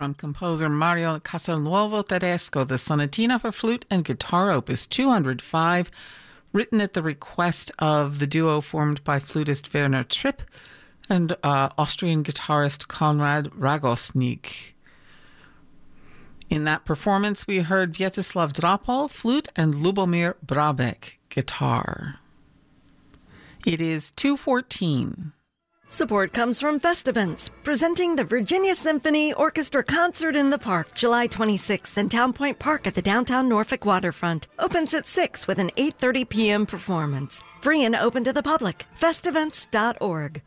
from composer Mario Castelnuovo Tedesco, the Sonatina for Flute and Guitar Opus 205, written at the request of the duo formed by flutist Werner Tripp and Austrian guitarist Konrad Ragosnik. In that performance, we heard Vyacheslav Drapal, flute, and Lubomir Brabek, guitar. It is 2:14. Support comes from Festivants, presenting the Virginia Symphony Orchestra Concert in the Park, July 26th in Town Point Park at the downtown Norfolk waterfront. Opens at 6 with an 8:30 p.m. performance. Free and open to the public. Festivants.org.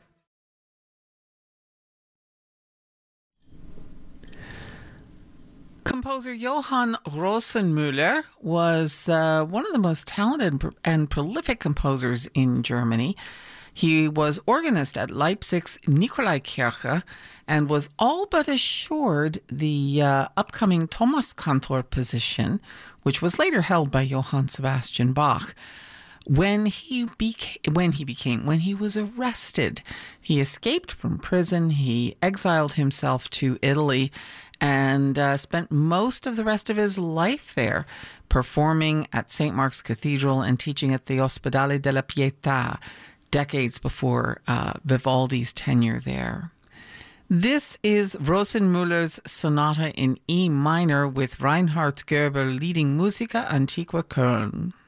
Composer Johann Rosenmüller was one of the most talented and prolific composers in Germany. He was organist at Leipzig's Nikolaikirche and was all but assured the upcoming Thomaskantor position, which was later held by Johann Sebastian Bach. When he was arrested, he escaped from prison. He exiled himself to Italy and spent most of the rest of his life there, performing at St. Mark's Cathedral and teaching at the Ospedale della Pietà, decades before Vivaldi's tenure there. This is Rosenmüller's Sonata in E minor with Reinhard Gerber leading Musica Antiqua Köln.